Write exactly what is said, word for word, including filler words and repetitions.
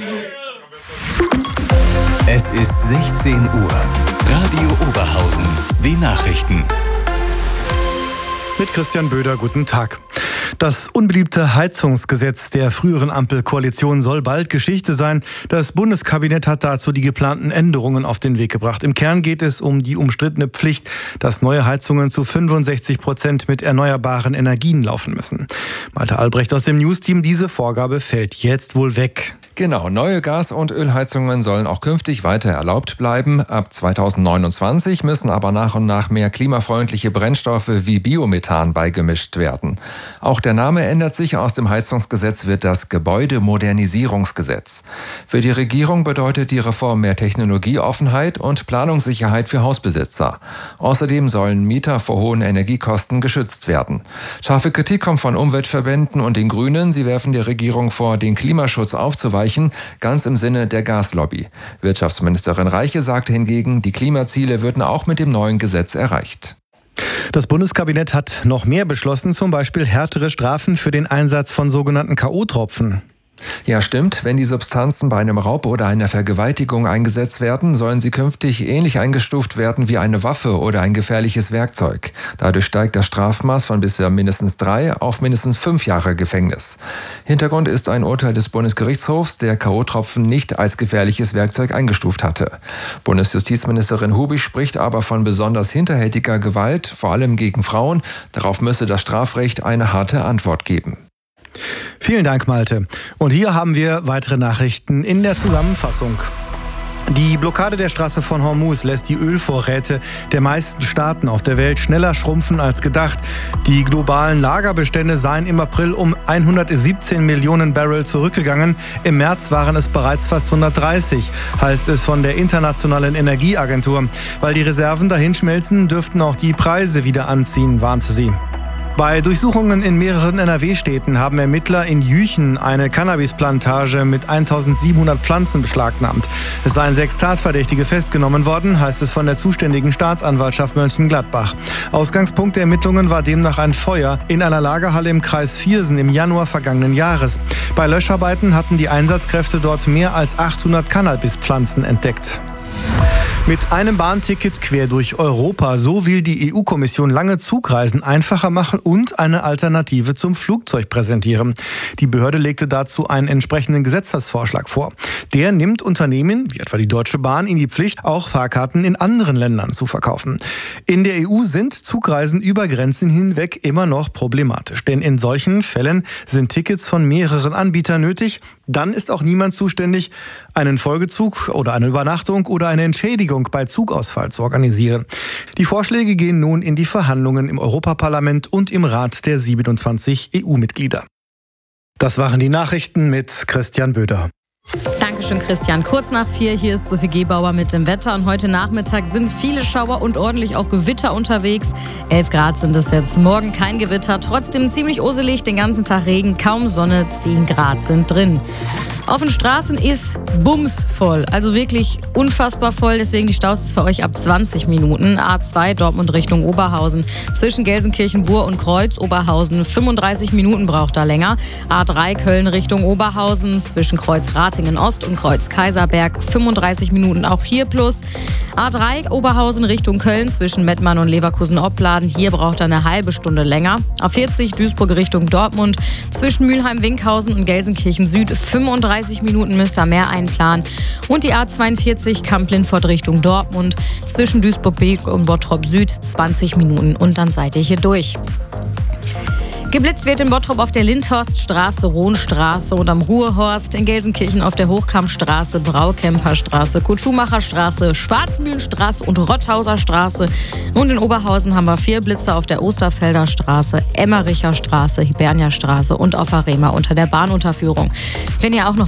Es ist sechzehn Uhr. Radio Oberhausen. Die Nachrichten. Mit Christian Böder, guten Tag. Das unbeliebte Heizungsgesetz der früheren Ampelkoalition soll bald Geschichte sein. Das Bundeskabinett hat dazu die geplanten Änderungen auf den Weg gebracht. Im Kern geht es um die umstrittene Pflicht, dass neue Heizungen zu fünfundsechzig Prozent mit erneuerbaren Energien laufen müssen. Malte Albrecht aus dem Newsteam, diese Vorgabe fällt jetzt wohl weg. Genau, neue Gas- und Ölheizungen sollen auch künftig weiter erlaubt bleiben. Ab zweitausendneunundzwanzig müssen aber nach und nach mehr klimafreundliche Brennstoffe wie Biomethan beigemischt werden. Auch der Name ändert sich. Aus dem Heizungsgesetz wird das Gebäudemodernisierungsgesetz. Für die Regierung bedeutet die Reform mehr Technologieoffenheit und Planungssicherheit für Hausbesitzer. Außerdem sollen Mieter vor hohen Energiekosten geschützt werden. Scharfe Kritik kommt von Umweltverbänden und den Grünen. Sie werfen der Regierung vor, den Klimaschutz aufzuweichen, ganz im Sinne der Gaslobby. Wirtschaftsministerin Reiche sagte hingegen, die Klimaziele würden auch mit dem neuen Gesetz erreicht. Das Bundeskabinett hat noch mehr beschlossen, zum Beispiel härtere Strafen für den Einsatz von sogenannten K O-Tropfen. Ja, stimmt. Wenn die Substanzen bei einem Raub oder einer Vergewaltigung eingesetzt werden, sollen sie künftig ähnlich eingestuft werden wie eine Waffe oder ein gefährliches Werkzeug. Dadurch steigt das Strafmaß von bisher mindestens drei auf mindestens fünf Jahre Gefängnis. Hintergrund ist ein Urteil des Bundesgerichtshofs, der K O-Tropfen nicht als gefährliches Werkzeug eingestuft hatte. Bundesjustizministerin Hubig spricht aber von besonders hinterhältiger Gewalt, vor allem gegen Frauen. Darauf müsse das Strafrecht eine harte Antwort geben. Vielen Dank, Malte. Und hier haben wir weitere Nachrichten in der Zusammenfassung. Die Blockade der Straße von Hormuz lässt die Ölvorräte der meisten Staaten auf der Welt schneller schrumpfen als gedacht. Die globalen Lagerbestände seien im April um hundertsiebzehn Millionen Barrel zurückgegangen. Im März waren es bereits fast hundertdreißig, heißt es von der Internationalen Energieagentur. Weil die Reserven dahinschmelzen, dürften auch die Preise wieder anziehen, warnte sie. Bei Durchsuchungen in mehreren N R W-Städten haben Ermittler in Jüchen eine Cannabisplantage mit eintausendsiebenhundert Pflanzen beschlagnahmt. Es seien sechs Tatverdächtige festgenommen worden, heißt es von der zuständigen Staatsanwaltschaft Mönchengladbach. Ausgangspunkt der Ermittlungen war demnach ein Feuer in einer Lagerhalle im Kreis Viersen im Januar vergangenen Jahres. Bei Löscharbeiten hatten die Einsatzkräfte dort mehr als achthundert Cannabispflanzen entdeckt. Mit einem Bahnticket quer durch Europa. So will die E U-Kommission lange Zugreisen einfacher machen und eine Alternative zum Flugzeug präsentieren. Die Behörde legte dazu einen entsprechenden Gesetzesvorschlag vor. Der nimmt Unternehmen, wie etwa die Deutsche Bahn, in die Pflicht, auch Fahrkarten in anderen Ländern zu verkaufen. In der E U sind Zugreisen über Grenzen hinweg immer noch problematisch. Denn in solchen Fällen sind Tickets von mehreren Anbietern nötig. Dann ist auch niemand zuständig, einen Folgezug oder eine Übernachtung oder eine Entschädigung bei Zugausfall zu organisieren. Die Vorschläge gehen nun in die Verhandlungen im Europaparlament und im Rat der siebenundzwanzig E U-Mitglieder. Das waren die Nachrichten mit Christian Böder. Dankeschön, Christian. Kurz nach vier, hier ist Sophie Gebauer mit dem Wetter. Und heute Nachmittag sind viele Schauer und ordentlich auch Gewitter unterwegs. elf Grad sind es jetzt. Morgen kein Gewitter, trotzdem ziemlich uselig. Den ganzen Tag Regen, kaum Sonne, zehn Grad sind drin. Auf den Straßen ist bumsvoll, also wirklich unfassbar voll. Deswegen die Staus für euch ab zwanzig Minuten. A zwei Dortmund Richtung Oberhausen. Zwischen Gelsenkirchen, Buhr und Kreuz Oberhausen. fünfunddreißig Minuten braucht da länger. A drei Köln Richtung Oberhausen. Zwischen Kreuz Ratingen Ost und Kreuz Kaiserberg. fünfunddreißig Minuten auch hier plus. A drei Oberhausen Richtung Köln. Zwischen Mettmann und Leverkusen-Opladen. Hier braucht er eine halbe Stunde länger. A vierzig Duisburg Richtung Dortmund. Zwischen Mülheim-Winkhausen und Gelsenkirchen Süd. fünfunddreißig Minuten müsst ihr mehr einplanen. Und die A zweiundvierzig Kamp-Lindfort Richtung Dortmund. Zwischen Duisburg-Beek und Bottrop Süd zwanzig Minuten und dann seid ihr hier durch. Geblitzt wird in Bottrop auf der Lindhorststraße, Rohnstraße und am Ruhrhorst, in Gelsenkirchen auf der Hochkampstraße, Braukemperstraße, Kutsch-Schumacher-Straße, Schwarzmühlenstraße und Rotthauser Straße. Und in Oberhausen haben wir vier Blitze auf der Osterfelder Straße, Emmericher Straße, Hibernia Straße und auf der Rema unter der Bahnunterführung. Wenn ihr auch noch